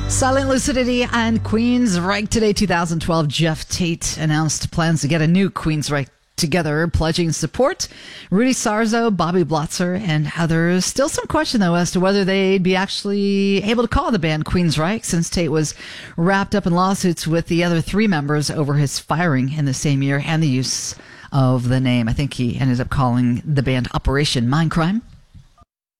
Silent Lucidity and Queensryche today, 2012. Jeff Tate announced plans to get a new Queensryche together, pledging support. Rudy Sarzo, Bobby Blotzer, and others. Still some question, though, as to whether they'd be actually able to call the band Queensryche, since Tate was wrapped up in lawsuits with the other three members over his firing in the same year and the use of the name. I think he ended up calling the band Operation Mindcrime.